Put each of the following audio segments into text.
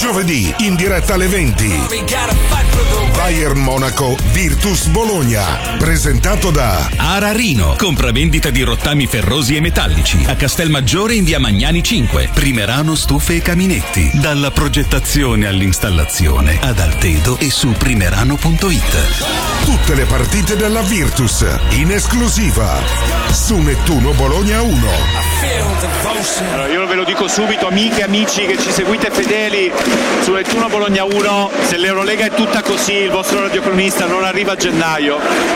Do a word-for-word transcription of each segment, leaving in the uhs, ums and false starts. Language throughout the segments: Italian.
Giovedì in diretta alle venti. Bayern Monaco Virtus Bologna, presentato da Ararino, compravendita di rottami ferrosi e metallici a Castelmaggiore in via Magnani cinque. Primerano stufe e caminetti, dalla progettazione all'installazione ad Altedo e su primerano punto it. Tutte le partite della Virtus in esclusiva su Nettuno Bologna uno. Allora, io ve lo dico subito, amiche e amici che ci seguite fedeli su Nettuno Bologna uno, se l'Eurolega è tutta così il vostro radiocronista non arriva a gennaio.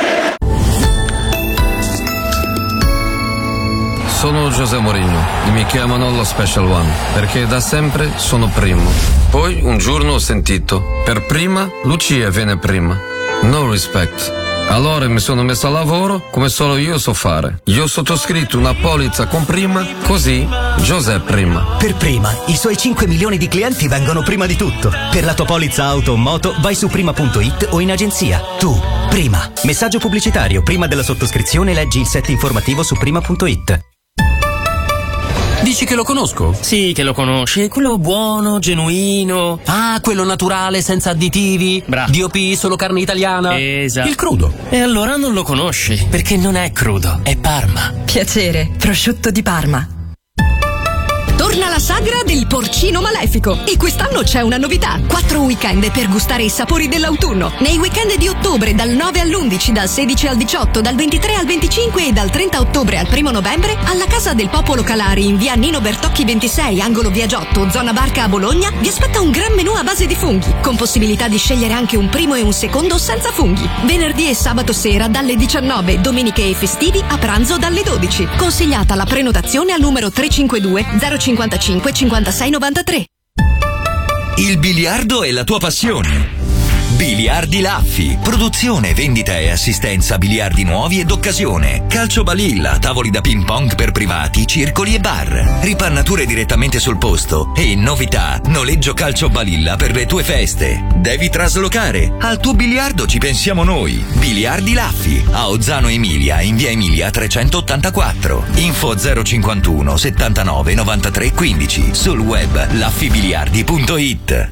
Sono José Mourinho e mi chiamano lo Special One perché da sempre sono primo. Poi un giorno ho sentito, per prima Lucia viene prima. No respect. Allora mi sono messo a lavoro come solo io so fare. Io ho sottoscritto una polizza con prima, così José prima. Per prima, i suoi cinque milioni di clienti vengono prima di tutto. Per la tua polizza auto o moto vai su prima punto it o in agenzia. Tu, prima. Messaggio pubblicitario. Prima della sottoscrizione leggi il set informativo su prima punto it. Dici che lo conosco? Sì, che lo conosci. Quello buono, genuino. Ah, quello naturale, senza additivi. Bravo. D O P, solo carne italiana. Esatto. Il crudo. E allora non lo conosci, perché non è crudo, è Parma. Piacere, prosciutto di Parma. Torna la sagra del porcino malefico e quest'anno c'è una novità. Quattro weekend per gustare i sapori dell'autunno. Nei weekend di ottobre dal nove all'undici, dal sedici al diciotto, dal ventitré al venticinque e dal trenta ottobre al primo novembre alla Casa del Popolo Calari in via Nino Bertocchi ventisei, angolo via Giotto, zona Barca a Bologna, vi aspetta un gran menù a base di funghi, con possibilità di scegliere anche un primo e un secondo senza funghi. Venerdì e sabato sera dalle diciannove, domeniche e festivi a pranzo dalle dodici. Consigliata la prenotazione al numero tre cinque due zero cinquantacinque cinquantasei novantatré. Il biliardo è la tua passione. Biliardi Laffi, produzione, vendita e assistenza biliardi nuovi ed occasione. Calcio balilla, tavoli da ping pong per privati, circoli e bar. Ripannature direttamente sul posto. E novità, noleggio calcio balilla per le tue feste. Devi traslocare? Al tuo biliardo ci pensiamo noi. Biliardi Laffi, a Ozzano Emilia, in via Emilia trecentottantaquattro. Info zero cinquantuno settantanove novantatré quindici. Sul web laffibiliardi punto it.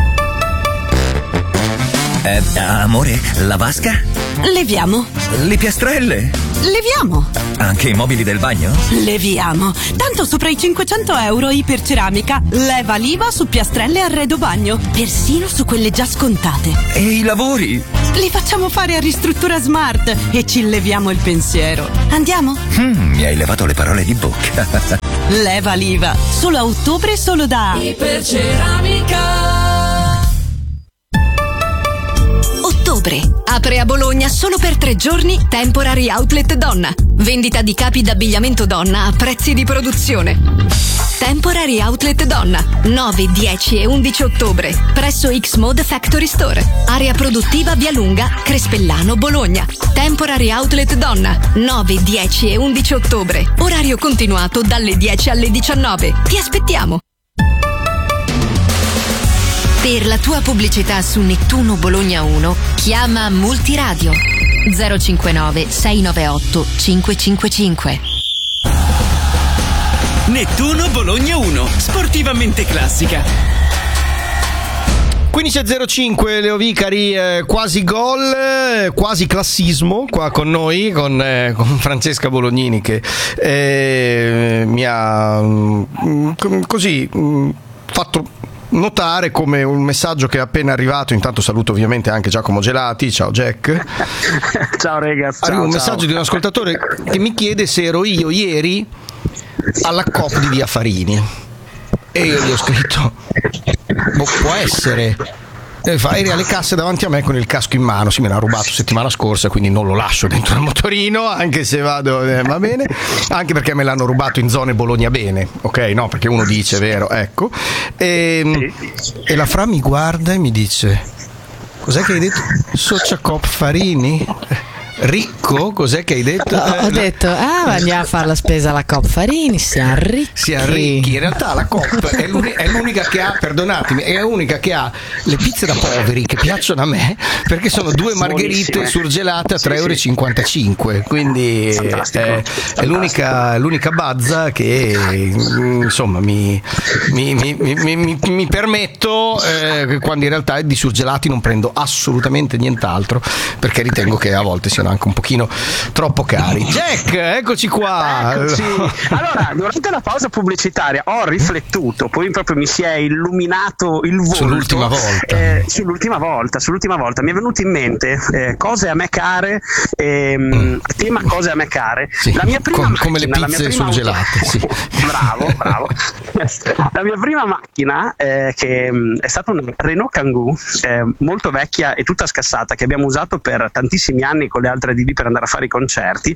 Eh, amore, la vasca? Leviamo. Le piastrelle? Leviamo. Anche i mobili del bagno? Leviamo. Tanto sopra i cinquecento euro iperceramica. Leva l'I V A su piastrelle e arredo bagno. Persino su quelle già scontate. E i lavori? Li facciamo fare a Ristruttura Smart e ci leviamo il pensiero. Andiamo? Mm, mi hai levato le parole di bocca. Leva l'I V A. Solo a ottobre, solo da Iperceramica. Ottobre. Apre a Bologna solo per tre giorni Temporary Outlet Donna. Vendita di capi d'abbigliamento donna a prezzi di produzione. Temporary Outlet Donna, nove, dieci e undici ottobre, presso X-Mode Factory Store. Area produttiva Via Lunga, Crespellano, Bologna. Temporary Outlet Donna, nove, dieci e undici ottobre. Orario continuato dalle dieci alle diciannove. Ti aspettiamo! Per la tua pubblicità su Nettuno Bologna uno, chiama Multiradio zero cinquantanove sei novantaotto cinquecentocinquantacinque. Nettuno Bologna uno, sportivamente classica. quindici e zero cinque, Leo Vicari, eh, quasi gol, eh, quasi classismo qua con noi, con, eh, con Francesca Bolognini che eh, mi ha mh, così mh, fatto notare come un messaggio che è appena arrivato. Intanto saluto ovviamente anche Giacomo Gelati. Ciao Jack. Ciao ragazzi. Arriva un ciao. messaggio di un ascoltatore che mi chiede se ero io ieri alla Coop di Via Farini e io gli ho scritto boh, può essere. E fa, eri alle casse davanti a me con il casco in mano. Sì, me l'ha rubato settimana scorsa, quindi non lo lascio dentro il motorino, anche se vado, eh, va bene, anche perché me l'hanno rubato in zone Bologna bene, ok? No, perché uno dice, vero, ecco. E, e la Fra mi guarda e mi dice: cos'è che hai detto? Socia Coop Farini? Ricco? Cos'è che hai detto? Ho, ho detto, ah, andiamo a fare la spesa alla Coop Farini, siamo ricchi. Siamo ricchi. In realtà la Coop è, l'uni- è l'unica che ha, perdonatemi, è l'unica che ha le pizze da poveri che piacciono a me, perché sono due margherite surgelate a tre euro e cinquantacinque. Quindi è, è l'unica, l'unica bazza che insomma mi, mi, mi, mi, mi, mi permetto, eh, quando in realtà di surgelati non prendo assolutamente nient'altro, perché ritengo che a volte siano anche un pochino troppo cari. Jack, eccoci qua. Eccoci. Allora, durante la pausa pubblicitaria ho riflettuto, poi proprio mi si è illuminato il volto. Sull'ultima volta. Eh, sull'ultima volta, sull'ultima volta. Mi è venuto in mente eh, cose a me care, ehm, mm. tema cose a me care. Sì, la mia prima com- macchina, come le pizze la mia prima surgelate. Sì. Bravo, bravo. La mia prima macchina, eh, che mh, è stata una Renault Kangoo, eh, molto vecchia e tutta scassata, che abbiamo usato per tantissimi anni con le altre D V per andare a fare i concerti.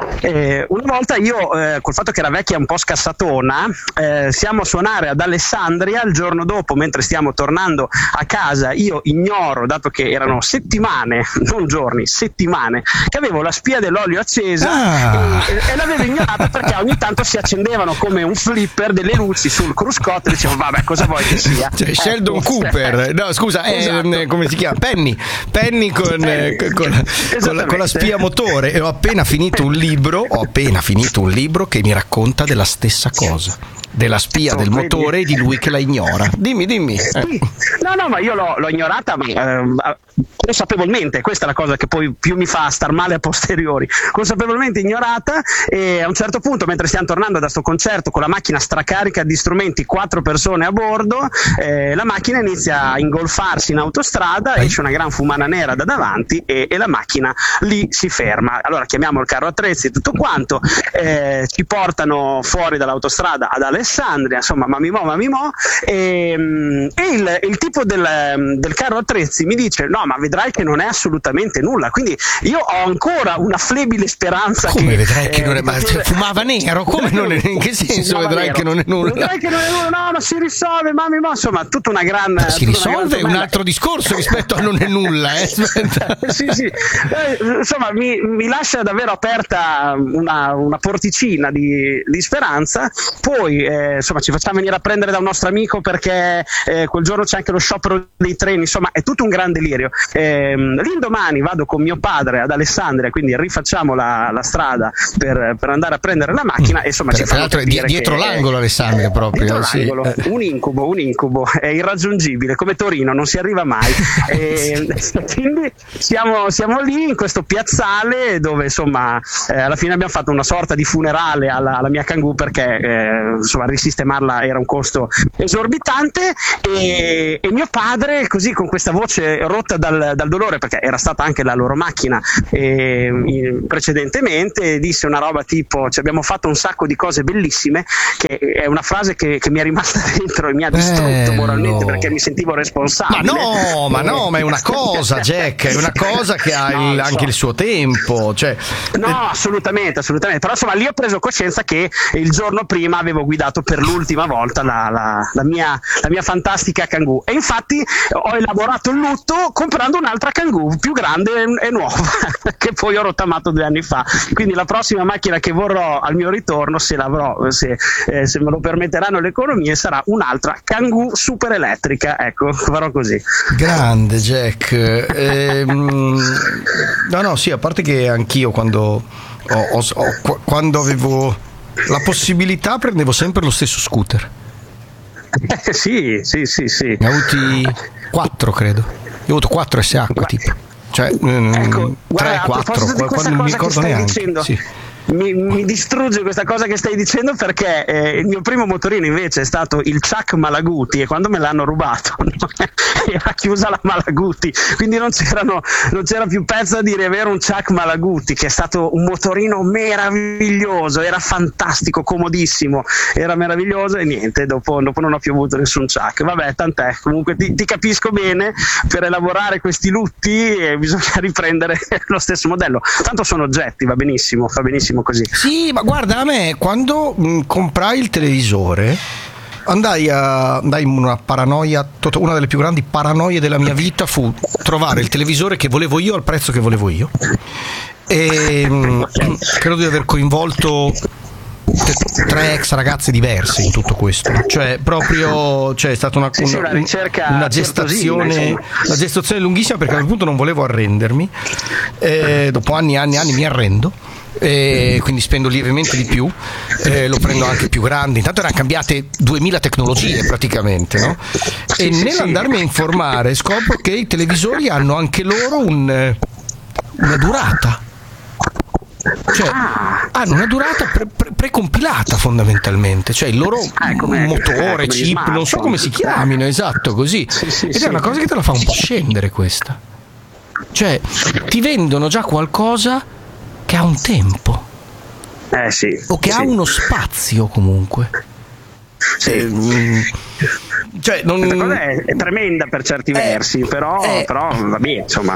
Eh, una volta io, eh, col fatto che era vecchia e un po' scassatona, eh, siamo a suonare ad Alessandria. Il giorno dopo, mentre stiamo tornando a casa, io ignoro, dato che erano settimane, non giorni, settimane, che avevo la spia dell'olio accesa ah. e, e l'avevo ignorata perché ogni tanto si accendevano come un flipper delle luci sul cruscotto e dicevo vabbè, cosa vuoi che sia? Cioè, ecco. Sheldon Cooper, no scusa, Esatto. eh, come si chiama? Penny Penny con, Penny. eh, con, con, la, con la spia motore. E ho appena finito un libro ho appena finito un libro che mi racconta della stessa cosa, della spia del motore e di lui che la ignora. Dimmi, dimmi. Sì. No, no, ma io l'ho, l'ho ignorata ma, eh, consapevolmente. Questa è la cosa che poi più mi fa star male a posteriori. Consapevolmente ignorata, e a un certo punto, mentre stiamo tornando da sto concerto con la macchina stracarica di strumenti, quattro persone a bordo, eh, la macchina inizia a ingolfarsi in autostrada, esce una gran fumana nera da davanti e, e la macchina lì si ferma. Allora chiamiamo il carro attrezzi e tutto quanto, eh, ci portano fuori dall'autostrada ad Alessandria, insomma mamimò mamimò, e, e il, il tipo del, del carro attrezzi mi dice no, ma vedrai che non è assolutamente nulla. Quindi io ho ancora una flebile speranza. Come che, vedrai che eh, non è, ma cioè, fumava nero? Come non è, in che senso vedrai nero. che non è nulla? Vedrai che non è nulla, no, ma si risolve, mamma mia, insomma, tutta una gran. Ma si risolve, è un gran altro discorso rispetto a non è nulla, eh? sì, sì. Eh, insomma, mi, mi lascia davvero aperta una, una porticina di, di speranza. Poi, eh, insomma, ci facciamo venire a prendere da un nostro amico perché eh, quel giorno c'è anche lo sciopero dei treni, insomma, è tutto un gran delirio. Eh, l'indomani vado con mio padre ad Alessandria, quindi rifacciamo la, la strada per, per andare a prendere la macchina. Mm. E insomma, per, ci fanno è capire dietro che, l'angolo, Alessandria, proprio. Dietro sì. l'angolo, un incubo, un incubo, è irraggiungibile, come Torino, non si arriva mai. E, quindi siamo, siamo lì in questo piazzale dove insomma eh, alla fine abbiamo fatto una sorta di funerale alla, alla mia Kangoo perché eh, insomma risistemarla era un costo esorbitante, e, e mio padre così con questa voce rotta dal, dal dolore, perché era stata anche la loro macchina eh, in, precedentemente, disse una roba tipo ci abbiamo fatto un sacco di cose bellissime, che è una frase che, che mi è rimasta dentro e mi ha distrutto Bello. moralmente perché mi sentivo responsabile. Ma no, ma no, ma è una cosa, Jack, è una cosa che ha no, il, so. anche il suo tempo, cioè. No, assolutamente, assolutamente. Però insomma lì ho preso coscienza che il giorno prima avevo guidato per l'ultima volta la, la, la, mia, la mia fantastica Kangoo, e infatti ho elaborato il lutto comprando un'altra Kangoo più grande e nuova che poi ho rottamato due anni fa. Quindi la prossima macchina che vorrò al mio ritorno, se l'avrò, se, eh, se me lo permetteranno le economie, sarà un'altra Kangoo super elettrica. Ecco, farò così. Grande Jack. Ehm, no, no, sì, a parte che anch'io quando ho, ho, ho, quando avevo la possibilità prendevo sempre lo stesso scooter. Eh, sì, sì, sì, sì. Ne ho avuti quattro, credo. Io ho avuto quattro S H tipo. Cioè, ecco, tre, quattro, quando non mi ricordo neanche. Dicendo, sì. Mi, mi distrugge questa cosa che stai dicendo perché eh, il mio primo motorino invece è stato il Chuck Malaguti, e quando me l'hanno rubato no? era chiusa la Malaguti, quindi non, c'erano, non c'era più pezzo di riavere un Chuck Malaguti, che è stato un motorino meraviglioso, era fantastico, comodissimo, era meraviglioso, e niente, dopo, dopo non ho più avuto nessun Chuck. Vabbè, tant'è, comunque ti, ti capisco bene, per elaborare questi lutti eh, bisogna riprendere lo stesso modello, tanto sono oggetti, va benissimo, va benissimo così. Sì, ma guarda, a me quando mh, comprai il televisore andai a andai in una paranoia, una delle più grandi paranoie della mia vita fu trovare il televisore che volevo io al prezzo che volevo io, e mh, credo di aver coinvolto tre ex ragazze diverse in tutto questo, cioè proprio cioè, è stata una, sì, sì, una, una, ricerca una gestazione una gestazione lunghissima, perché a quel punto non volevo arrendermi, eh, dopo anni e anni e anni mi arrendo, e quindi spendo lievemente di più, eh, lo prendo anche più grande. Intanto erano cambiate duemila tecnologie praticamente, no? E sì, nell'andarmi sì. a informare scopro che i televisori hanno anche loro un, una durata, cioè ah. hanno una durata pre- pre- precompilata fondamentalmente, cioè il loro ah, come, motore, chip, non so come si chiamino, esatto, così, sì, sì, ed sì. è una cosa che te la fa un po' scendere questa, cioè ti vendono già qualcosa che ha un tempo, eh, sì, o che sì. ha uno spazio comunque. Sì. Eh, cioè non... Questa cosa è, è tremenda per certi eh, versi, però, eh, però va bene, insomma.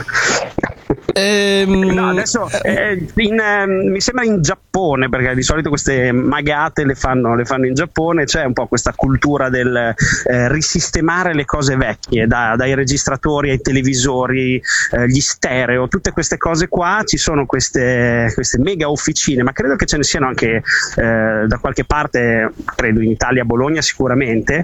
Ehm, no, adesso eh, in, eh, mi sembra in Giappone, perché di solito queste magate le fanno, le fanno in Giappone, c'è un po' questa cultura del eh, risistemare le cose vecchie, da, dai registratori ai televisori, eh, gli stereo, tutte queste cose qua. Ci sono queste, queste mega officine, ma credo che ce ne siano anche eh, da qualche parte, credo in Italia, a Bologna sicuramente,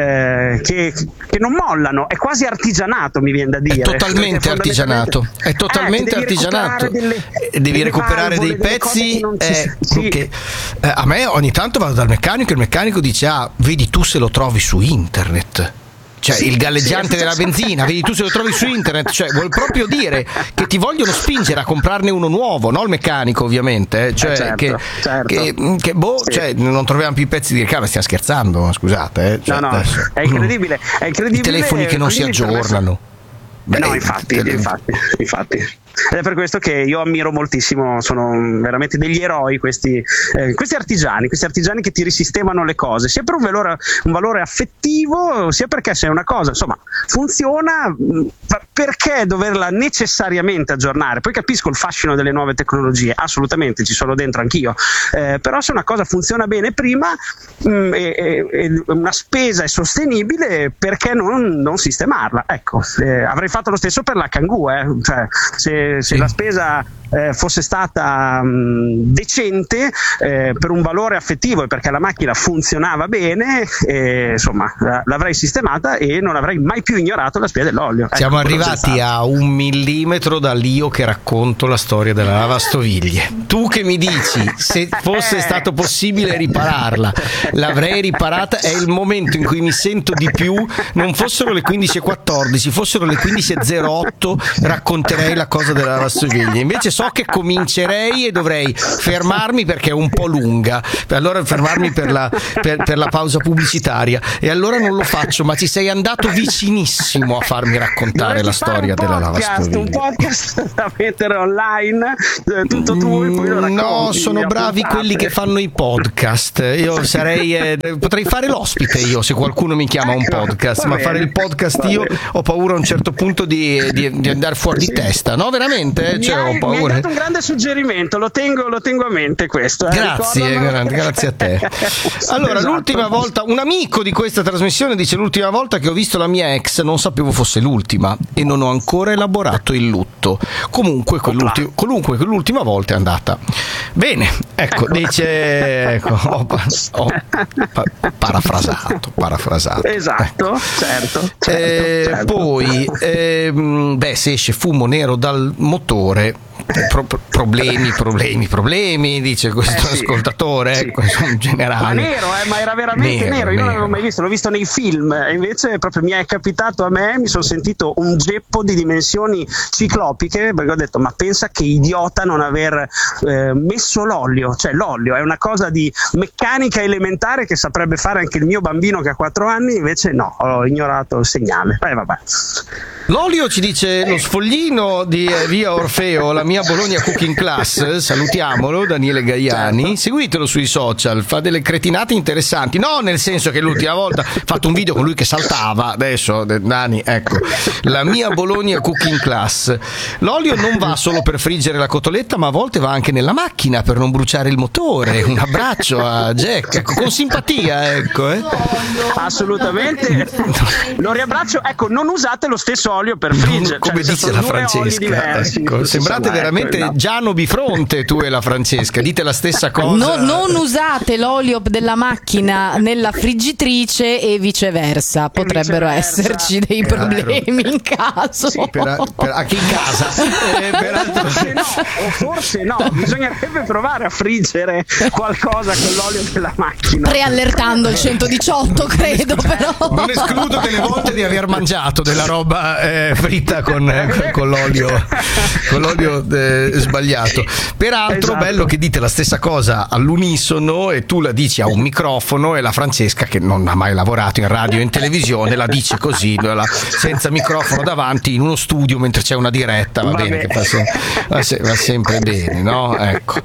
eh, che, che non mollano, è quasi artigianato, mi viene da dire. È totalmente artigianato, è totalmente Eh, devi artigianato, delle, devi recuperare valvole, dei pezzi eh, sì. che, eh, a me ogni tanto vado dal meccanico e il meccanico dice ah vedi tu se lo trovi su internet, cioè sì, il galleggiante sì, della benzina, vedi tu se lo trovi su internet, cioè vuol proprio dire che ti vogliono spingere a comprarne uno nuovo, no il meccanico ovviamente, eh, cioè eh certo, che, certo. che, che boh, sì. cioè non troviamo più i pezzi di ricambio, stiamo scherzando, scusate, eh, cioè, no no, adesso, è incredibile, è incredibile, i telefoni che non si aggiornano. Beh, no, infatti, infatti, infatti. Ed è per questo che io ammiro moltissimo, sono veramente degli eroi questi, eh, questi artigiani, questi artigiani che ti risistemano le cose, sia per un valore, un valore affettivo, sia perché se una cosa, insomma, funziona, perché doverla necessariamente aggiornare? Poi capisco il fascino delle nuove tecnologie, assolutamente, ci sono dentro anch'io, eh, però se una cosa funziona bene prima mh, e, e, e una spesa è sostenibile, perché non, non sistemarla? Ecco, eh, avrei fatto lo stesso per la Kangoo, eh, cioè se se sì. la spesa eh, fosse stata mh, decente eh, per un valore affettivo e perché la macchina funzionava bene, eh, insomma la, l'avrei sistemata e non avrei mai più ignorato la spia dell'olio. Ecco, siamo arrivati a un millimetro dall'io che racconto la storia della lavastoviglie. Tu che mi dici se fosse stato possibile ripararla l'avrei riparata, è il momento in cui mi sento di più, non fossero le quindici e quattordici, fossero le quindici e zero otto, racconterei la cosa della lavastoviglie. Invece so che comincerei e dovrei fermarmi perché è un po' lunga, allora fermarmi per la, per, per la pausa pubblicitaria, e allora non lo faccio, ma ci sei andato vicinissimo a farmi raccontare la storia della lavastoviglie. Un podcast da mettere online, tutto tu e poi lo racconti. No, sono bravi quelli che fanno i podcast, io sarei eh, potrei fare l'ospite io se qualcuno mi chiama a un podcast, ma fare il podcast io ho paura a un certo punto di, di, di andare fuori di testa, no veramente? Cioè, mi, hai, ho paura. mi hai dato un grande suggerimento, lo tengo, lo tengo a mente questo. Eh, grazie, grande, grazie a te. Allora, esatto. L'ultima volta, un amico di questa trasmissione dice: l'ultima volta che ho visto la mia ex non sapevo fosse l'ultima e non ho ancora elaborato il lutto. Comunque, quell'ultima, comunque quell'ultima volta è andata bene. Ecco, ecco. dice, ecco, ho, ho parafrasato, parafrasato. Esatto, ecco. certo. certo, eh, certo. Poi, ehm, beh, se esce fumo nero dal motore. Pro- problemi, problemi, problemi, dice questo eh sì, ascoltatore, sì. Ecco, in generale. Ma nero, eh, ma era veramente nero, nero. Io nero. non l'avevo mai visto, l'ho visto nei film, e invece proprio mi è capitato a me, mi sono sentito un geppo di dimensioni ciclopiche, perché ho detto, ma pensa che idiota non aver eh, messo l'olio, cioè l'olio è una cosa di meccanica elementare che saprebbe fare anche il mio bambino che ha quattro anni, invece no, ho ignorato il segnale. Eh, vabbè. L'olio, ci dice lo sfoglino di eh, via Orfeo, la mia Bologna Cooking Class, salutiamolo, Daniele Gaiani, certo. Seguitelo sui social, fa delle cretinate interessanti, no nel senso che l'ultima volta ha fatto un video con lui che saltava, adesso Dani, ecco, la mia Bologna Cooking Class. L'olio non va solo per friggere la cotoletta, ma a volte va anche nella macchina per non bruciare il motore. Un abbraccio a Jack, ecco, con simpatia, ecco, eh. Assolutamente, lo riabbraccio, ecco, non usate lo stesso olio per friggere, come cioè, dice la Francesca, ecco, sembrate insomma, veramente veramente no. Giano Bifronte tu e la Francesca, dite la stessa cosa. No, non usate l'olio della macchina nella friggitrice e viceversa, potrebbero viceversa. esserci dei problemi in caso. Sì, per, per, anche in casa. Eh, peraltro... Forse no, o forse no, bisognerebbe provare a friggere qualcosa con l'olio della macchina. Preallertando il centodiciotto, credo, però. Non escludo delle volte di aver mangiato della roba eh, fritta con, eh, con l'olio, con l'olio eh, sbagliato. Peraltro, esatto. bello che dite la stessa cosa all'unisono e tu la dici a un microfono e la Francesca, che non ha mai lavorato in radio e in televisione, la dice così, la, senza microfono davanti, in uno studio mentre c'è una diretta. Va Vabbè. bene, che fa, se, va, se, va sempre bene, no? Ecco.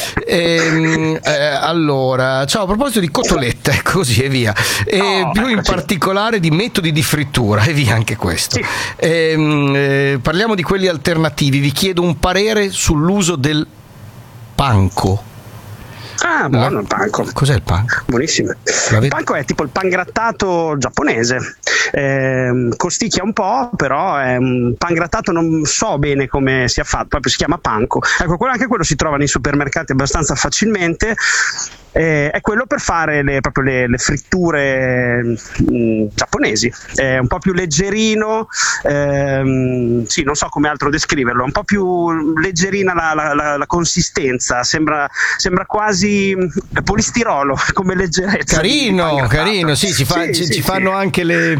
E, eh, allora, ciao, a proposito di cotolette, ecco, così e via. E Oh, più in eccoci. particolare di metodi di frittura e via anche questo. Sì. Ehm, eh, parliamo di quelli alternativi. Vi chiedo un parere sull'uso del panko. Ah, buono il panko. Cos'è il panko? Buonissimo. Il panko è tipo il pangrattato giapponese. Eh, costicchia un po', però è un pangrattato, non so bene come sia fatto, proprio si chiama panko. Ecco, quello, anche quello si trova nei supermercati abbastanza facilmente. Eh, è quello per fare le, proprio le, le fritture mh, giapponesi. È un po' più leggerino, ehm, sì, non so come altro descriverlo, un po' più leggerina la, la, la, la consistenza, sembra, sembra quasi mh, polistirolo come leggerezza. Carino, carino, sì, ci, fa, Sì, ci, sì, ci sì. fanno anche le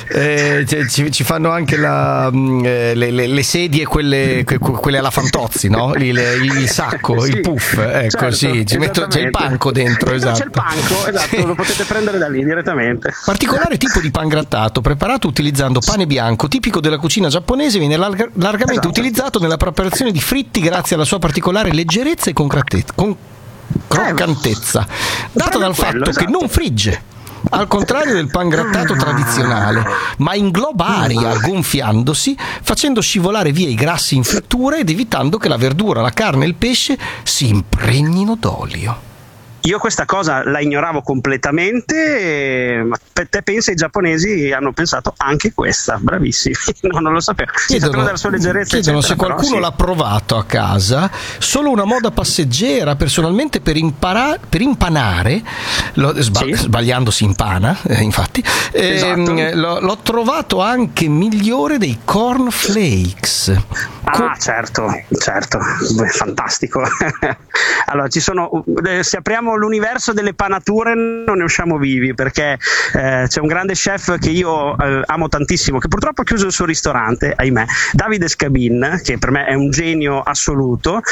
eh, ci, ci fanno anche la, mh, eh, le, le, le sedie, quelle, que, quelle alla Fantozzi, no? Il, il sacco, Sì, il puff, ecco, certo, sì, ci metto, c'è il esattamente. panko dentro, esatto. C'è il panko, esatto, Sì. lo potete prendere da lì direttamente. Particolare tipo di pangrattato preparato utilizzando pane bianco, tipico della cucina giapponese, viene larga- largamente Esatto. utilizzato nella preparazione di fritti grazie alla sua particolare leggerezza e concrete- con- croccantezza, data dal fatto quello, esatto. che non frigge. Al contrario del pangrattato tradizionale, ma ingloba aria gonfiandosi, facendo scivolare via i grassi in frittura ed evitando che la verdura, la carne e il pesce si impregnino d'olio. Io questa cosa la ignoravo completamente, e- ma per te pensa i giapponesi hanno pensato anche questa, bravissimi, no, non lo sapevo. Si sapevo della sua leggerezza, chiedono eccetera, se qualcuno però, sì. l'ha provato a casa, solo una moda passeggera, personalmente per, impara- per impanare, lo, sba- Sì. sbagliando si impana, eh, infatti, Esatto. ehm, l'ho, l'ho trovato anche migliore dei cornflakes. Ah, certo, certo, beh, fantastico. Allora, ci sono, eh, se apriamo l'universo delle panature non ne usciamo vivi, perché eh, c'è un grande chef che io eh, amo tantissimo, che purtroppo ha chiuso il suo ristorante, ahimè, Davide Scabin, che per me è un genio assoluto,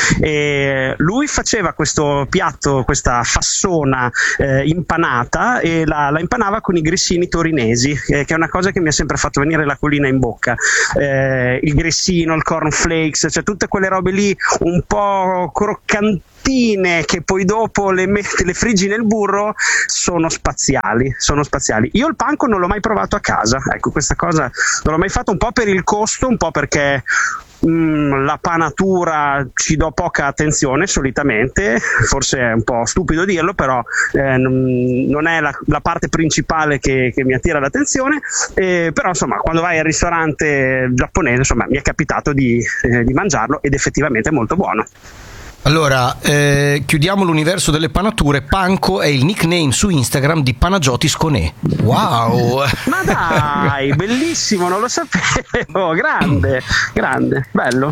e lui faceva questo piatto, questa fassona eh, impanata, e la, la impanava con i grissini torinesi, eh, che è una cosa che mi ha sempre fatto venire l'acquolina in bocca. Eh, il grissino, il cornflakes, cioè tutte quelle robe lì un po' croccantine che poi dopo le, metti, le friggi nel burro, sono spaziali, sono spaziali. Io il panko non l'ho mai provato a casa, ecco, questa cosa non l'ho mai fatto, un po' per il costo, un po' perché Mm, la panatura ci do poca attenzione solitamente, forse è un po' stupido dirlo, però eh, non, non è la, la parte principale che, che mi attira l'attenzione, eh, però insomma quando vai al ristorante giapponese insomma mi è capitato di, eh, di mangiarlo ed effettivamente è molto buono. Allora, eh, chiudiamo l'universo delle panature. Panko è il nickname su Instagram di Panagiotis Conè. Wow! Ma dai, bellissimo, non lo sapevo, grande, grande, bello.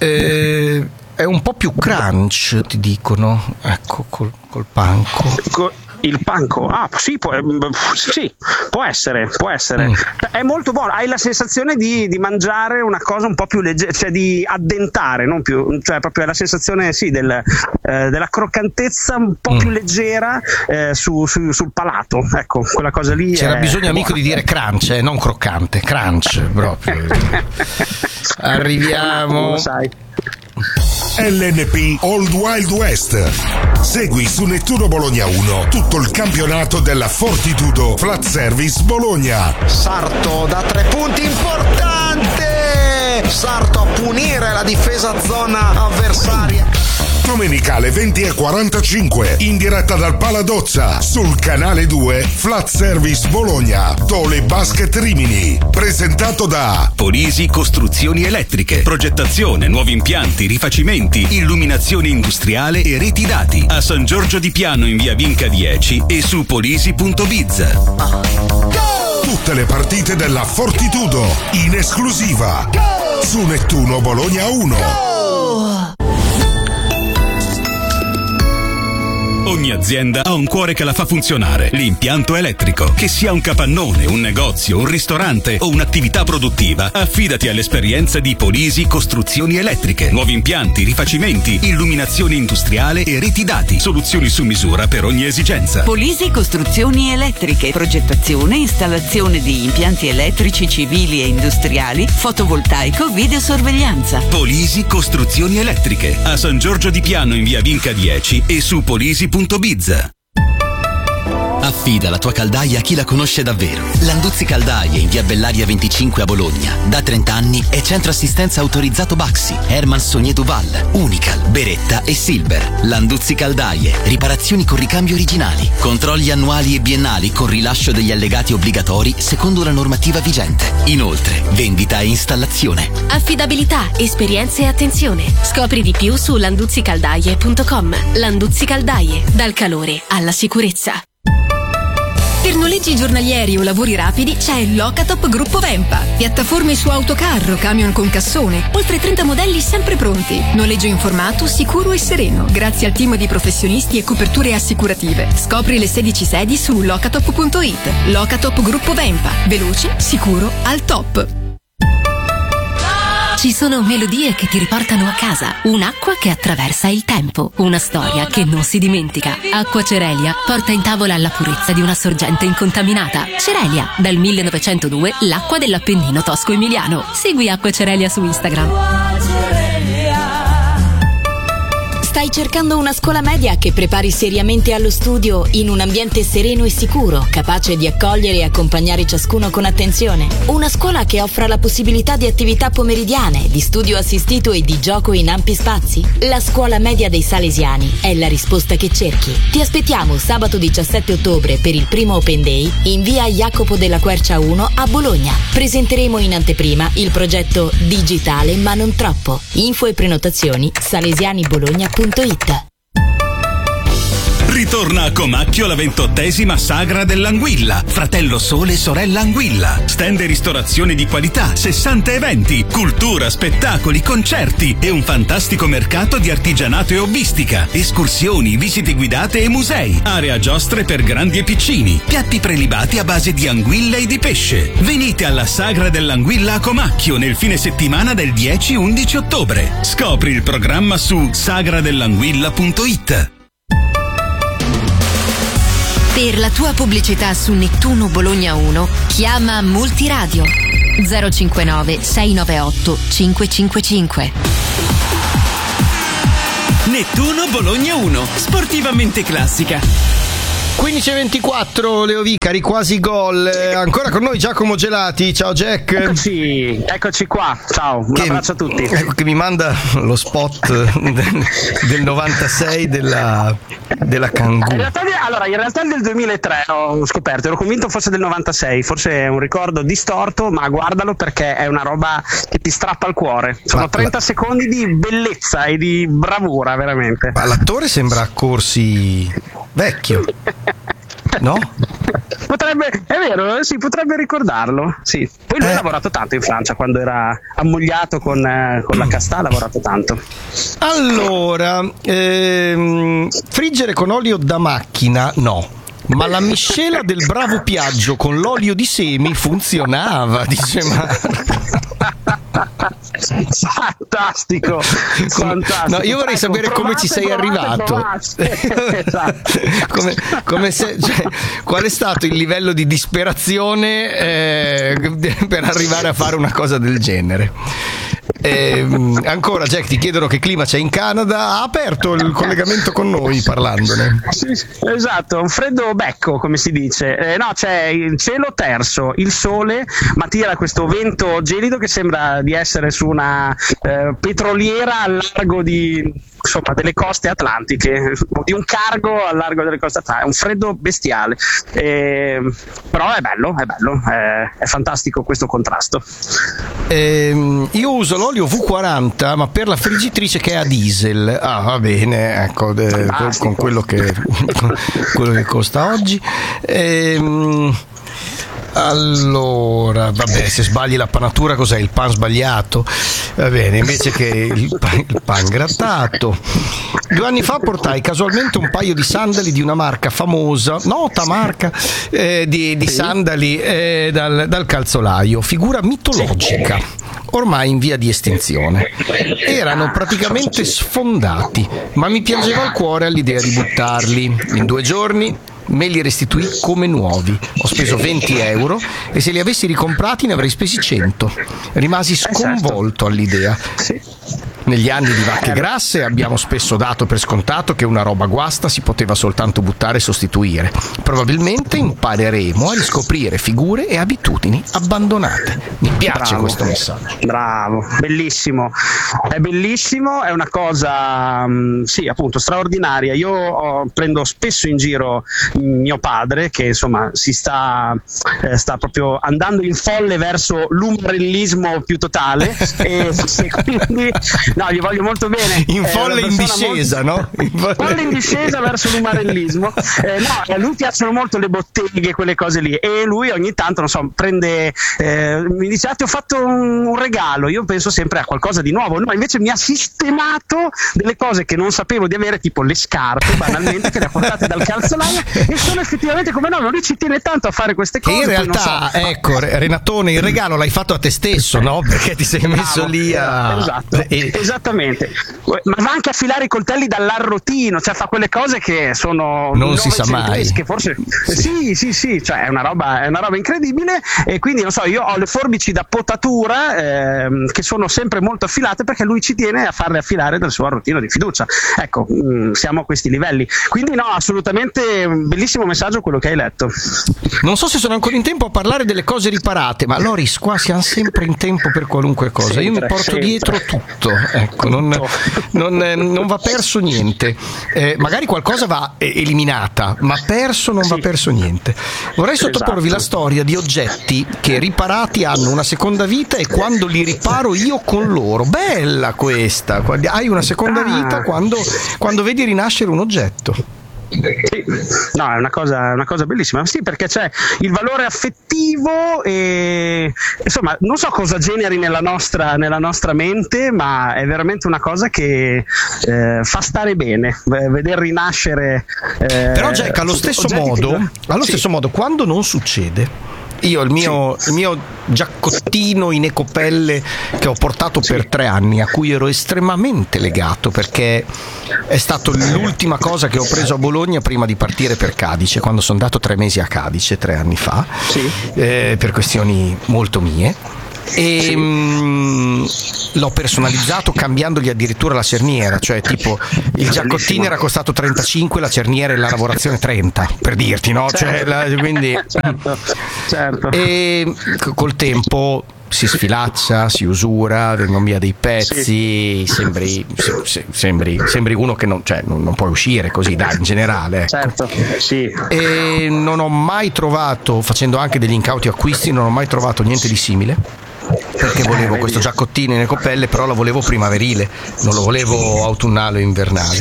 Eh, è un po' più crunch, ti dicono, ecco, col, col panko. Co- Il panko, ah sì può, sì, può essere, può essere. Mm. È molto buono, hai la sensazione di, di mangiare una cosa un po' più leggera, cioè di addentare, non più, cioè proprio la sensazione sì, del, eh, della croccantezza un po' mm. più leggera eh, su, su, sul palato, ecco, quella cosa lì. C'era è, bisogno, è amico, buona. di dire crunch, eh, non croccante, crunch proprio. Arriviamo. Lo sai. L N P Old Wild West. Segui su Nettuno Bologna uno tutto il campionato della Fortitudo Flat Service Bologna. Sarto da tre punti, importante! Sarto a punire la difesa zona avversaria. Domenicale venti e quarantacinque, in diretta dal Paladozza, sul canale due Flat Service Bologna, Tole Basket Rimini. Presentato da Polisi Costruzioni Elettriche, progettazione, nuovi impianti, rifacimenti, illuminazione industriale e reti dati. A San Giorgio di Piano in via Vinca dieci e su polisi punto biz. Tutte le partite della Fortitudo in esclusiva su Nettuno Bologna uno. Ogni azienda ha un cuore che la fa funzionare. L'impianto elettrico. Che sia un capannone, un negozio, un ristorante o un'attività produttiva, affidati all'esperienza di Polisi Costruzioni Elettriche. Nuovi impianti, rifacimenti, illuminazione industriale e reti dati. Soluzioni su misura per ogni esigenza. Polisi Costruzioni Elettriche. Progettazione, installazione di impianti elettrici civili e industriali, fotovoltaico, videosorveglianza. Polisi Costruzioni Elettriche. A San Giorgio di Piano in via Vinca dieci e su polisi punto biz. Affida la tua caldaia a chi la conosce davvero. Landuzzi Caldaie in via Bellaria venticinque a Bologna. Da trenta anni è centro assistenza autorizzato Baxi, Herman Sogné Duval, Unical, Beretta e Silver. Landuzzi Caldaie, riparazioni con ricambi originali, controlli annuali e biennali con rilascio degli allegati obbligatori secondo la normativa vigente. Inoltre, vendita e installazione. Affidabilità, esperienza e attenzione. Scopri di più su landuzzi caldaie punto com. Landuzzi Caldaie, dal calore alla sicurezza. Per noleggi giornalieri o lavori rapidi c'è Locatop Gruppo Vempa. Piattaforme su autocarro, camion con cassone, oltre trenta modelli sempre pronti. Noleggio informato, sicuro e sereno, grazie al team di professionisti e coperture assicurative. Scopri le sedici sedi su locatop punto it. Locatop Gruppo Vempa. Veloce, sicuro, al top. Ci sono melodie che ti riportano a casa, un'acqua che attraversa il tempo, una storia che non si dimentica. Acqua Cerelia porta in tavola la purezza di una sorgente incontaminata. Cerelia, dal millenovecentodue l'acqua dell'Appennino tosco-emiliano. Segui Acqua Cerelia su Instagram. Stai cercando una scuola media che prepari seriamente allo studio in un ambiente sereno e sicuro, capace di accogliere e accompagnare ciascuno con attenzione? Una scuola che offra la possibilità di attività pomeridiane, di studio assistito e di gioco in ampi spazi? La scuola media dei Salesiani è la risposta che cerchi. Ti aspettiamo sabato diciassette ottobre per il primo Open Day in via Jacopo della Quercia uno a Bologna. Presenteremo in anteprima il progetto Digitale ma non troppo. Info e prenotazioni salesianibologna punto it. Ritorna a Comacchio la ventottesima Sagra dell'Anguilla. Fratello Sole e sorella Anguilla. Stand e ristorazione di qualità, sessanta eventi, cultura, spettacoli, concerti e un fantastico mercato di artigianato e hobbistica. Escursioni, visite guidate e musei. Area giostre per grandi e piccini. Piatti prelibati a base di anguilla e di pesce. Venite alla Sagra dell'Anguilla a Comacchio nel fine settimana del dieci undici ottobre. Scopri il programma su sagradellanguilla punto it. Per la tua pubblicità su Nettuno Bologna uno, chiama Multiradio zero cinquantanove sei nove otto cinque cinque cinque. Nettuno Bologna uno, sportivamente classica. quindici e ventiquattro, Leo Vicari, quasi gol. Eh, ancora con noi Giacomo Gelati. Ciao Jack. Eccoci, eccoci qua. Ciao, un che, abbraccio a tutti. Ecco che mi manda lo spot del, del novantasei della, della Kangoo. In realtà, allora, in realtà è del duemilatré, ho scoperto, ero convinto fosse del novantasei, forse è un ricordo distorto, ma guardalo perché è una roba che ti strappa il cuore. Sono ma trenta la... secondi di bellezza e di bravura, veramente. Ma l'attore sembra Corsi vecchio. No? Potrebbe, è vero, sì, potrebbe ricordarlo. Sì. Poi lui eh. ha lavorato tanto in Francia quando era ammogliato con, eh, con la Castà, ha lavorato tanto. Allora, ehm, friggere con olio da macchina, no. Ma la miscela del Bravo Piaggio con l'olio di semi funzionava, dice Marco. Fantastico, fantastico. No, io vorrei ecco, sapere provate, come ci sei provate, arrivato. Esatto. come, come se, cioè, qual è stato il livello di disperazione eh, per arrivare a fare una cosa del genere? Eh, ancora Jack, ti chiedono che clima c'è in Canada. Ha aperto il collegamento con noi parlandone. Sì, esatto, un freddo becco, come si dice. Eh, no, c'è il cielo terso, il sole, ma tira questo vento gelido che sembra di essere su una eh, eh, petroliera al largo di, insomma, delle coste atlantiche, di un cargo al largo delle coste atlantiche. È un freddo bestiale, eh, però è bello, è bello, è, è fantastico questo contrasto. Eh, io uso l'olio V quaranta, ma per la friggitrice che è a diesel. Ah, va bene, ecco, eh, con quello che, con quello che costa oggi. Eh, Allora, vabbè, se sbagli la panatura, cos'è? Il pan sbagliato? Va bene, invece che il pan, il pan grattato. Due anni fa portai casualmente un paio di sandali di una marca famosa, nota marca, eh, di, di sandali eh, dal, dal calzolaio, figura mitologica, ormai in via di estinzione. Erano praticamente sfondati, ma mi piangeva il cuore all'idea di buttarli. In due giorni me li restituì come nuovi. Ho speso venti euro e se li avessi ricomprati ne avrei spesi cento. Rimasi sconvolto all'idea. Negli anni di vacche grasse abbiamo spesso dato per scontato che una roba guasta si poteva soltanto buttare e sostituire. Probabilmente impareremo a riscoprire figure e abitudini abbandonate. Mi piace Bravo. questo messaggio. Bravo, bellissimo. È bellissimo, è una cosa mh, sì, appunto, straordinaria. Io oh, prendo spesso in giro mio padre, che insomma si sta, eh, sta proprio andando in folle verso l'umbellismo più totale e, e quindi no, gli voglio molto bene. In folle in discesa, molto... no? In folle in discesa verso l'umarellismo. Eh, no, a lui piacciono molto le botteghe, quelle cose lì, e lui ogni tanto, non so, prende, eh, mi dice: ah, ti ho fatto un, un regalo. Io penso sempre a qualcosa di nuovo. No, invece mi ha sistemato delle cose che non sapevo di avere, tipo le scarpe, banalmente, che le ha portate dal calzolaio, e sono effettivamente, come no, lui ci tiene tanto a fare queste cose. Che in realtà, so, ecco, Renatone, il regalo l'hai fatto a te stesso, no? Perché ti sei messo Bravo, lì a... esatto, e... esattamente, ma va anche a filare i coltelli dall'arrotino, cioè fa quelle cose che sono non si sa mai, che forse sì. sì sì sì, cioè è una roba, è una roba incredibile. E quindi non so, io ho le forbici da potatura ehm, che sono sempre molto affilate, perché lui ci tiene a farle affilare dal suo arrotino di fiducia. Ecco, mh, siamo a questi livelli, quindi no, assolutamente bellissimo messaggio quello che hai letto. Non so se sono ancora in tempo a parlare delle cose riparate, ma Loris, qua siamo sempre in tempo per qualunque cosa. Sempre, io mi porto sempre. dietro tutto, ecco, non, non, eh, non va perso niente. Eh, magari qualcosa va eh, eliminata, ma perso non sì. va perso niente. Vorrei sottoporvi esatto. la storia di oggetti che riparati hanno una seconda vita e quando li riparo io con loro. Bella questa, hai una seconda vita quando, quando vedi rinascere un oggetto. Sì. No, è una cosa, una cosa bellissima, sì, perché c'è il valore affettivo e insomma non so cosa generi nella nostra, nella nostra mente, ma è veramente una cosa che eh, fa stare bene veder rinascere eh, però Jack, allo stesso modo che... allo sì. stesso modo quando non succede, io il mio, sì. il mio giaccottino in ecopelle che ho portato sì. per tre anni, a cui ero estremamente legato, perché è stato l'ultima cosa che ho preso a Bologna prima di partire per Cadice, quando sono andato tre mesi a Cadice tre anni fa, sì. eh, per questioni molto mie. E sì. mh, l'ho personalizzato cambiandogli addirittura la cerniera, cioè tipo il giaccottino era costato trentacinque, la cerniera e la lavorazione trenta, per dirti, no? Certo. Cioè, la, quindi certo, certo. E col tempo si sfilaccia, si usura, vengono via dei pezzi, sì. sembri, se, sembri, sembri uno che non, cioè, non, non puoi uscire così, dai, in generale, ecco. Certo, sì. E non ho mai trovato, facendo anche degli incauti acquisti, non ho mai trovato niente di simile, perché volevo questo giaccottino in ecopelle, però lo volevo primaverile, non lo volevo autunnale o invernale.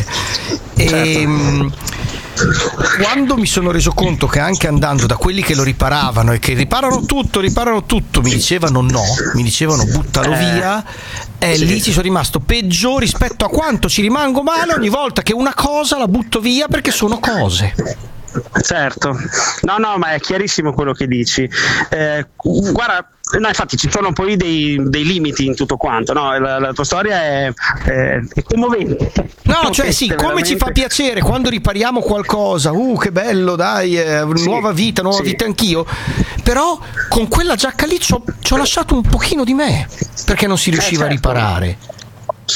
E quando mi sono reso conto che anche andando da quelli che lo riparavano e che riparano tutto, riparano tutto, mi dicevano no, mi dicevano buttalo eh, via, e sì. lì ci sono rimasto peggio rispetto a quanto ci rimango male ogni volta che una cosa la butto via, perché sono cose. Certo, no no, ma è chiarissimo quello che dici. Eh, guarda, no, infatti ci sono poi dei, dei limiti in tutto quanto, no? La, la tua storia è, è, è commovente. No, cioè sì, come veramente... ci fa piacere quando ripariamo qualcosa, uh che bello, dai, eh, sì, nuova vita, nuova sì. vita anch'io, però con quella giacca lì ci ho lasciato un pochino di me, perché non si riusciva eh, certo. a riparare. Sì,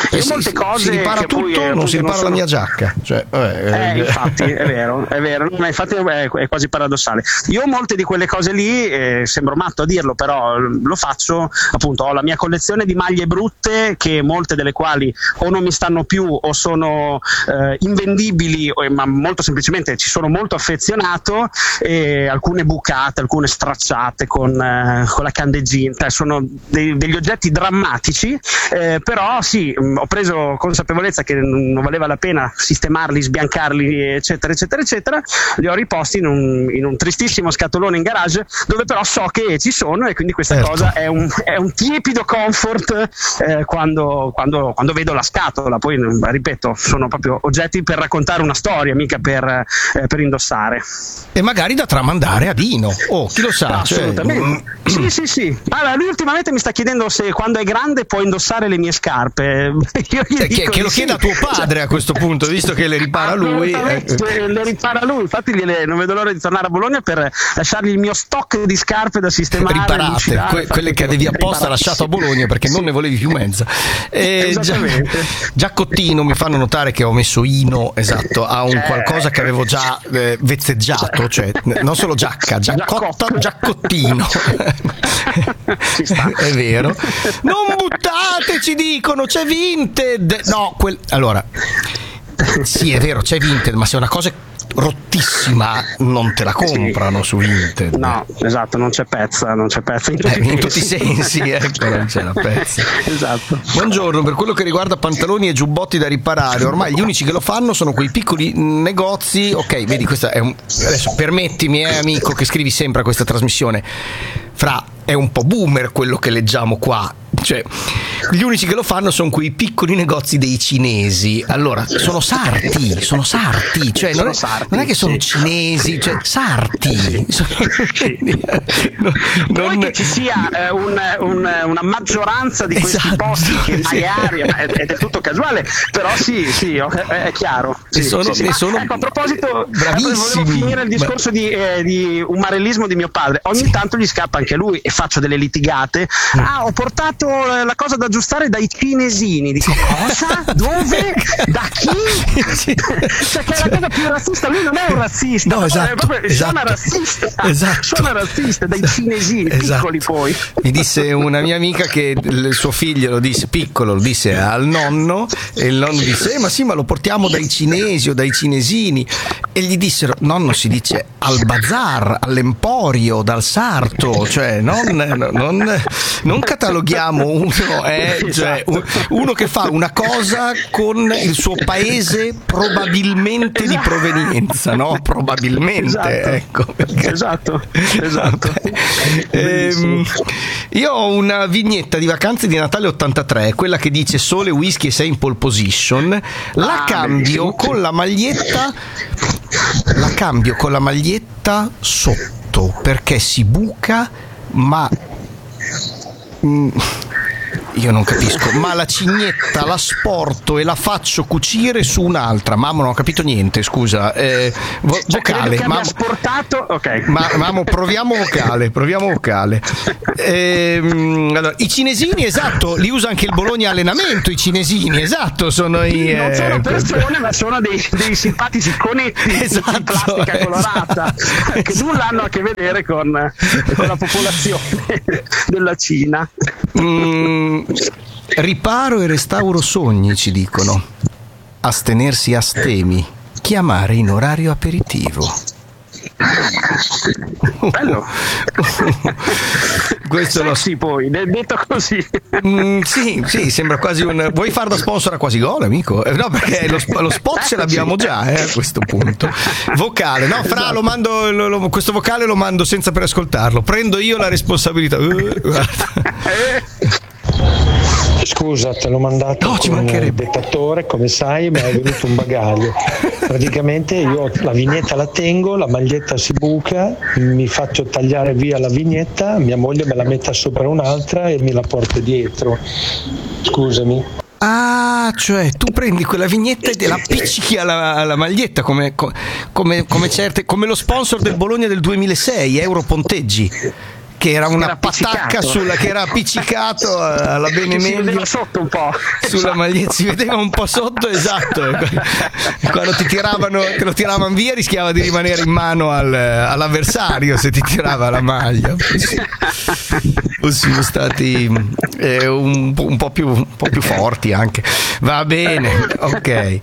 Eh sì, molte cose si ripara che tutto, poi, non si ripara sono... la mia giacca. Cioè, eh, infatti, è vero, è vero, no, infatti è, è quasi paradossale. Io molte di quelle cose lì, eh, sembro matto a dirlo, però lo faccio, appunto, ho la mia collezione di maglie brutte, che molte delle quali o non mi stanno più o sono eh, invendibili, o, ma molto semplicemente ci sono molto affezionato, e alcune bucate, alcune stracciate con, eh, con la candeggina, cioè sono dei, degli oggetti drammatici, eh, però sì, mh, ho preso consapevolezza che non valeva la pena sistemarli, sbiancarli, eccetera eccetera eccetera, li ho riposti in un, in un tristissimo scatolone in garage, dove però so che ci sono, e quindi questa certo. cosa è un, è un tiepido comfort eh, quando, quando, quando vedo la scatola. Poi ripeto, sono proprio oggetti per raccontare una storia, mica per, eh, per indossare, e magari da tramandare a Dino, oh, chi lo sa. No, assolutamente. Cioè... sì sì sì. Allora, lui ultimamente mi sta chiedendo se quando è grande può indossare le mie scarpe. Io gli che, dico che lo sì. chieda a tuo padre, cioè, a questo punto, visto che le ripara lui. Eh. Le ripara lui, infatti gliele, non vedo l'ora di tornare a Bologna per lasciargli il mio stock di scarpe da sistemare, riparate, lucidare, que- quelle che avevi apposta lasciato a Bologna perché non ne volevi più mezza. Eh, Esattamente. Giacottino mi fanno notare che ho messo Ino, esatto, a un qualcosa che avevo già eh, vezzeggiato, cioè non solo giacca, giaccotta, giaccottino. È vero. Non buttate, ci dicono, c'è Vinted. No, quel... allora sì, è vero, c'è Vinted, ma se è una cosa rottissima non te la comprano sì. su Vinted. No, esatto, non c'è pezza, non c'è pezza in tutti, eh, in tutti i sensi, ecco, non c'è la pezza. Esatto. Buongiorno, per quello che riguarda pantaloni e giubbotti da riparare, ormai gli unici che lo fanno sono quei piccoli negozi. Ok, vedi, questa è un... adesso permettimi, eh, amico, che scrivi sempre a questa trasmissione. Fra, è un po' boomer quello che leggiamo qua. Cioè, gli unici che lo fanno sono quei piccoli negozi dei cinesi. Allora, sono sarti, sono sarti, cioè non è, non è che sono cinesi, cioè sarti. Sì. non, non... che ci sia eh, un, un, una maggioranza di questi esatto, posti che sì. hai aria, è, è del tutto casuale, però sì, sì, è, è chiaro. Sì, sono, sì, sì. Ma, sono ecco, a proposito, bravissimi. volevo finire il discorso Ma... di, eh, di umarellismo di mio padre. Ogni sì. tanto gli scappa anche a lui e faccio delle litigate. Mm. Ah, ho portato la cosa da aggiustare dai cinesini. Dico, cosa? Dove? Da chi? Sì. Cioè, che è la cosa più razzista. Lui non è un razzista, no, esatto, è proprio, esatto, suona razzista, esatto. suona razzista dai cinesini, esatto. piccoli poi. Mi disse una mia amica che il suo figlio lo disse piccolo, lo disse al nonno, e il nonno disse: eh, ma sì, ma lo portiamo dai cinesi o dai cinesini. E gli dissero: nonno, si dice al bazar, all'emporio, dal sarto, cioè non, non, non cataloghiamo uno, eh, cioè, uno che fa una cosa con il suo paese probabilmente di provenienza, no? Probabilmente, esatto. ecco. Esatto, esatto. ehm, io ho una vignetta di Vacanze di Natale ottantatré, quella che dice sole, whisky e sei in pole position. La ah, cambio bellissimo. con la maglietta, la cambio con la maglietta sotto perché si buca, ma mm, io non capisco, ma la cignetta la sporto e la faccio cucire su un'altra. Mamma, non ho capito niente, scusa. Eh, vo- cioè, vocale. Che Mamma, sportato, ok. Ma, mamma, proviamo vocale, proviamo vocale. Ehm, allora, i cinesini, esatto, li usa anche il Bologna Allenamento. I cinesini, esatto, sono i. Non eh, sono persone, ma sono dei, dei simpatici conetti esatto, di plastica colorata esatto, che nulla hanno a che vedere con, con la popolazione della Cina. Mm, riparo e restauro sogni, ci dicono. Astenersi astemi. Chiamare in orario aperitivo. Bello. Questo lo sì, poi detto così. Mm, sì, sì, sembra quasi un. Vuoi far da sponsor a Quasi Gol, amico? Eh, no, perché lo, lo spot ce l'abbiamo già, eh, a questo punto. Vocale, no, Fra, esatto. lo mando. Lo, lo, questo vocale lo mando senza per ascoltarlo. Prendo io la responsabilità. Uh, Scusa, te l'ho mandato no, con il dettatore, come sai, ma è venuto un bagaglio. Praticamente io la vignetta la tengo, la maglietta si buca, mi faccio tagliare via la vignetta, mia moglie me la mette sopra un'altra e me la porta dietro. Scusami. Ah, cioè tu prendi quella vignetta e te la appiccichi alla, alla maglietta come, come, come, certe, come lo sponsor del Bologna del duemilasei, Euro Ponteggi. che era una era patacca sulla, che era appiccicato alla bene si meglio vedeva sotto un po' sulla maglietta, si vedeva un po' sotto, esatto. Quando ti tiravano, te lo tiravano via, rischiava di rimanere in mano al, all'avversario se ti tirava la maglia. O siamo stati eh, un, un, po più, un po' più forti anche. Va bene, ok.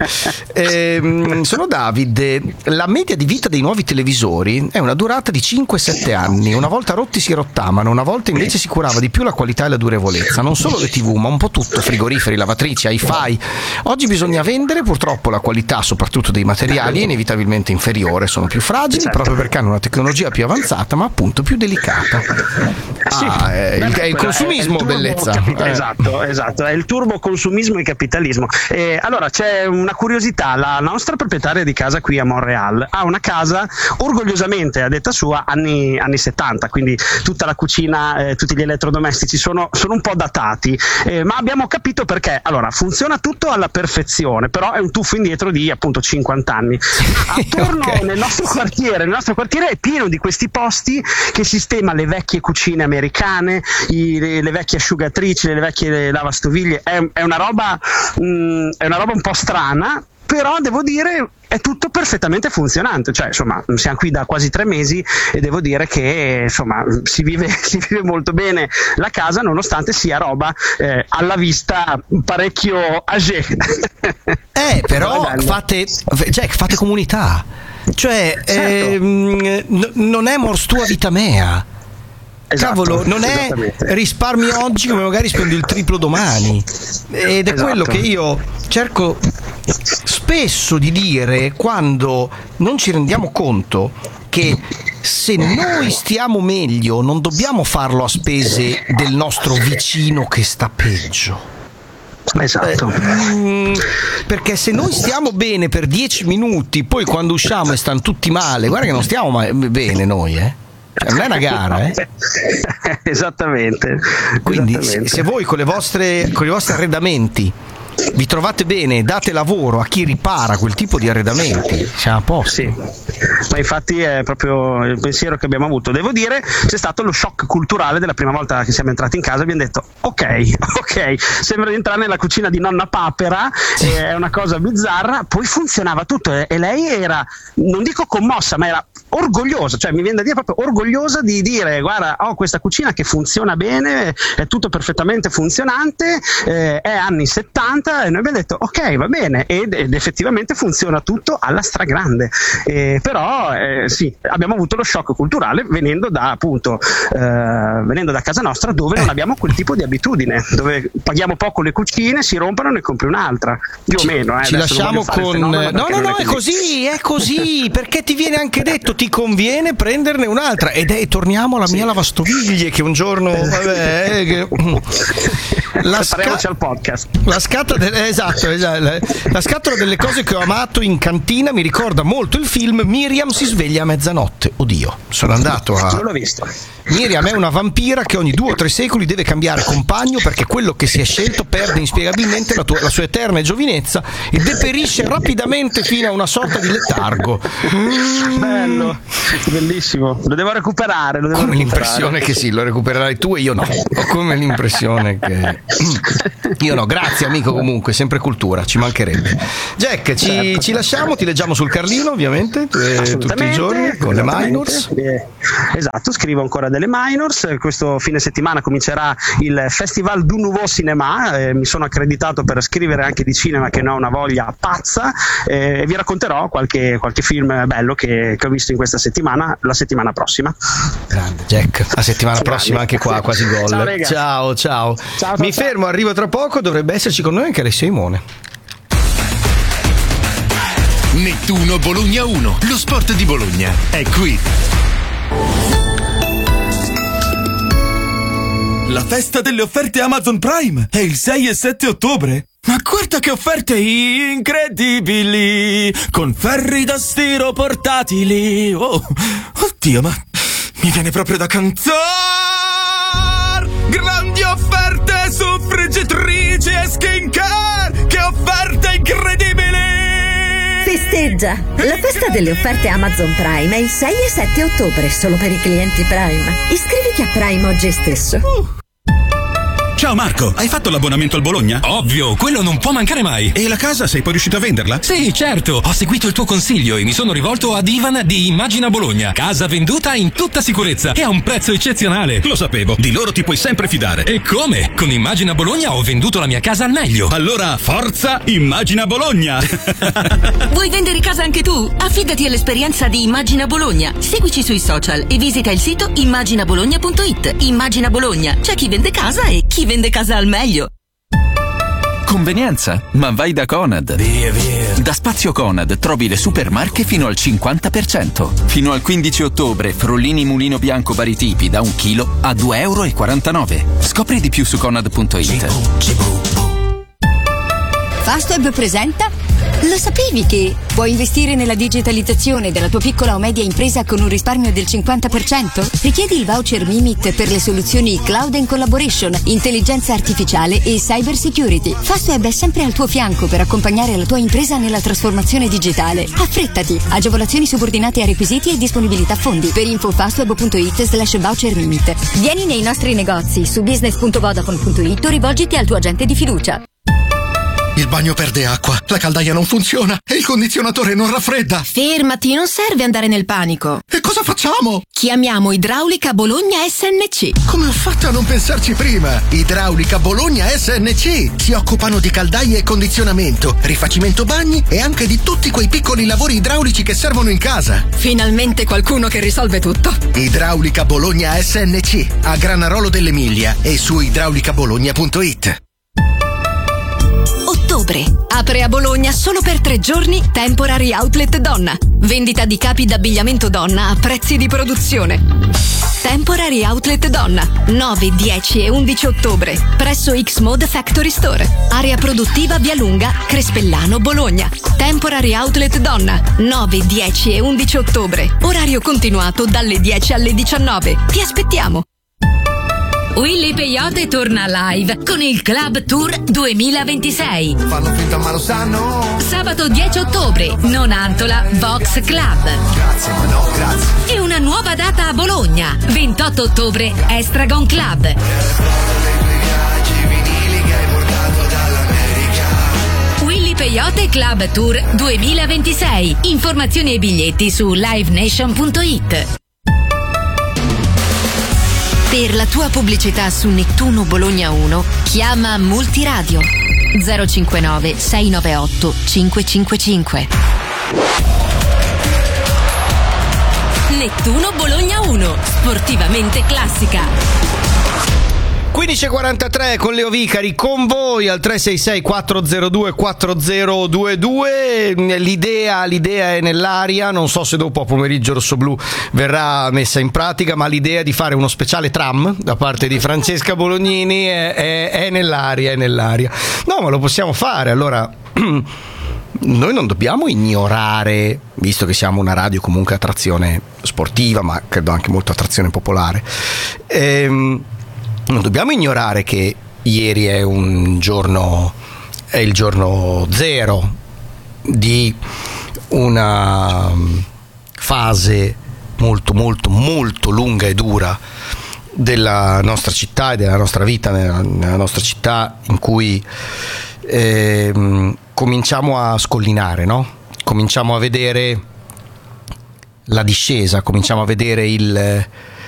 Eh, sono Davide. La media di vita dei nuovi televisori è una durata di cinque sette anni. Una volta rotti si rottamano, una volta invece si curava di più la qualità e la durevolezza. Non solo le tivù, ma un po' tutto: frigoriferi, lavatrici, hi-fi. Oggi bisogna vendere, purtroppo la qualità, soprattutto dei materiali, è inevitabilmente inferiore. Sono più fragili, certo, proprio perché hanno una tecnologia più avanzata, ma appunto più delicata. Ah, è il, è il consumismo, è il bellezza. Capi- eh. Esatto, esatto, è il turbo consumismo e capitalismo. Eh, allora c'è una curiosità: la nostra proprietaria di casa qui a Montreal ha una casa orgogliosamente, a detta sua, anni, anni settanta, quindi tutta la cucina, eh, tutti gli elettrodomestici sono, sono un po' datati, eh, ma abbiamo capito perché. Allora, funziona tutto alla perfezione, però è un tuffo indietro di appunto cinquanta anni. Attorno okay. nel nostro quartiere, nel nostro quartiere è pieno di questi posti che sistema le vecchie cucine americane, i, le, le vecchie asciugatrici, le vecchie lavastoviglie. È, è una roba mh, è una roba un po' strana, però devo dire è tutto perfettamente funzionante. Cioè, insomma, siamo qui da quasi tre mesi e devo dire che insomma si vive, si vive molto bene la casa, nonostante sia roba eh, alla vista parecchio âgé. Eh, però fate, Jack, fate comunità. Cioè, certo. ehm, n- non è mors tua vita mea. Esatto, cavolo, non è risparmi oggi come magari spendi il triplo domani. Ed è esatto. quello che io cerco spesso di dire quando non ci rendiamo conto che se noi stiamo meglio non dobbiamo farlo a spese del nostro vicino che sta peggio. Esatto. Eh, perché se noi stiamo bene per dieci minuti, poi quando usciamo e stanno tutti male, guarda che non stiamo ma- bene noi, eh. Cioè, non è una gara, eh? Esattamente. Quindi Esattamente. Se, se voi con le vostre con i vostri arredamenti vi trovate bene, date lavoro a chi ripara quel tipo di arredamenti, siamo a posto. Sì, ma infatti è proprio il pensiero che abbiamo avuto. Devo dire, c'è stato lo shock culturale della prima volta che siamo entrati in casa. Abbiamo detto ok, ok, sembra di entrare nella cucina di nonna Papera, sì. È una cosa bizzarra. Poi funzionava tutto e lei era, non dico commossa, ma era orgogliosa, cioè mi viene da dire proprio orgogliosa di dire: guarda, ho questa cucina che funziona bene, è tutto perfettamente funzionante, eh, è anni settanta, e noi abbiamo detto ok, va bene, ed, ed effettivamente funziona tutto alla stragrande. Eh, però eh, sì, abbiamo avuto lo shock culturale venendo da appunto eh, venendo da casa nostra, dove eh. non abbiamo quel tipo di abitudine, dove paghiamo poco le cucine, si rompono e ne compri un'altra, più ci, o meno. Eh, ci lasciamo con no no no, è è così, è così, perché ti viene anche detto ti conviene prenderne un'altra, ed è, torniamo alla mia sì. lavastoviglie che un giorno vabbè, eh, che, la, sca- al podcast. la scatola de- esatto, esatto la scatola delle cose che ho amato in cantina mi ricorda molto il film Miriam si sveglia a mezzanotte. Oddio, sono andato a non l'ho visto. Miriam è una vampira che ogni due o tre secoli deve cambiare compagno perché quello che si è scelto perde inspiegabilmente la, tua, la sua eterna giovinezza e deperisce rapidamente fino a una sorta di letargo. Bello, bellissimo, lo devo recuperare, lo devo come recuperare. L'impressione che sì, lo recupererai tu e io no. Ho come l'impressione che io no. Grazie amico, comunque sempre cultura, ci mancherebbe. Jack, ci, certo. ci lasciamo, ti leggiamo sul Carlino ovviamente eh, tutti i giorni con le minors. Eh, esatto, scrivo ancora delle minors. Questo fine settimana comincerà il Festival du Nouveau Cinéma, eh, mi sono accreditato per scrivere anche di cinema, che ne ho una voglia pazza, eh, e vi racconterò qualche, qualche film bello che, che ho visto in questa settimana la settimana prossima. Grande Jack, la settimana prossima anche qua quasi gol. Ciao, ciao, ciao. ciao Mi ciao. fermo, arrivo tra poco, dovrebbe esserci con noi anche Alessio Imone. Nettuno Bologna uno, lo sport di Bologna è qui. La festa delle offerte Amazon Prime è il sei e sette ottobre. Ma guarda che offerte incredibili! Con ferri da stiro portatili. Oh, oddio, ma mi viene proprio da cantare! Grandi offerte su friggitrici e skincare! Che offerte incredibili! Feste Eh già, la festa delle offerte Amazon Prime è il sei e sette ottobre, solo per i clienti Prime. Iscriviti a Prime oggi stesso. Uh. Ciao Marco, hai fatto l'abbonamento al Bologna? Ovvio, quello non può mancare mai. E la casa sei poi riuscito a venderla? Sì, certo, ho seguito il tuo consiglio e mi sono rivolto ad Ivan di Immagina Bologna. Casa venduta in tutta sicurezza e a un prezzo eccezionale. Lo sapevo, di loro ti puoi sempre fidare. E come? Con Immagina Bologna ho venduto la mia casa al meglio. Allora, forza Immagina Bologna! Vuoi vendere casa anche tu? Affidati all'esperienza di Immagina Bologna. Seguici sui social e visita il sito immagina bologna punto it. Immagina Bologna, c'è chi vende casa e chi vende casa al meglio. Convenienza? Ma vai da Conad. Via, via. Da Spazio Conad trovi le supermarche fino al cinquanta per cento. Fino al quindici ottobre, Frollini Mulino Bianco vari tipi da un chilo a due e quarantanove euro. Scopri di più su conad punto it. Fastweb presenta. Lo sapevi che puoi investire nella digitalizzazione della tua piccola o media impresa con un risparmio del cinquanta per cento? Richiedi il voucher Mimit per le soluzioni Cloud and Collaboration, intelligenza artificiale e cyber security. Fastweb è sempre al tuo fianco per accompagnare la tua impresa nella trasformazione digitale. Affrettati! Agevolazioni subordinate a requisiti e disponibilità fondi. Per info fastweb punto it slash voucher Mimit. Vieni nei nostri negozi su business punto vodafone punto it o rivolgiti al tuo agente di fiducia. Il bagno perde acqua, la caldaia non funziona e il condizionatore non raffredda. Fermati, non serve andare nel panico. E cosa facciamo? Chiamiamo Idraulica Bologna S N C. Come ho fatto a non pensarci prima? Idraulica Bologna S N C si occupano di caldaie e condizionamento, rifacimento bagni e anche di tutti quei piccoli lavori idraulici che servono in casa. Finalmente qualcuno che risolve tutto. Idraulica Bologna S N C a Granarolo dell'Emilia e su idraulica bologna punto it. Ottobre. Apre a Bologna solo per tre giorni Temporary Outlet Donna. Vendita di capi d'abbigliamento donna a prezzi di produzione. Temporary Outlet Donna, nove, dieci e undici ottobre, presso X-Mode Factory Store. Area produttiva Via Lunga, Crespellano, Bologna. Temporary Outlet Donna, nove, dieci e undici ottobre. Orario continuato dalle dieci alle diciannove. Ti aspettiamo. Willy Peyote torna live con il Club Tour duemilaventisei. Fanno finta ma lo sanno. Sabato dieci ottobre, Nonantola Vox Club. Grazie, ma no, grazie. E una nuova data a Bologna, ventotto ottobre, Estragon Club. Willy Peyote Club Tour duemilaventisei. Informazioni e biglietti su live nation punto it. Per la tua pubblicità su Nettuno Bologna uno, chiama Multiradio zero cinquantanove sei nove otto cinque cinque cinque. Nettuno Bologna uno, sportivamente classica. quindici e quarantatré con Leo Vicari con voi al tre sei sei quattro zero due quattro zero due due. L'idea, l'idea è nell'aria, non so se dopo a pomeriggio rossoblu verrà messa in pratica, ma l'idea di fare uno speciale tram da parte di Francesca Bolognini è, è, è nell'aria, è nell'aria. No, ma lo possiamo fare, allora noi non dobbiamo ignorare, visto che siamo una radio comunque a trazione sportiva, ma credo anche molto a trazione popolare, ehm, non dobbiamo ignorare che ieri è un giorno, è il giorno zero di una fase molto molto molto lunga e dura della nostra città e della nostra vita nella, nella nostra città, in cui eh, cominciamo a scollinare, no? Cominciamo a vedere la discesa, cominciamo a vedere il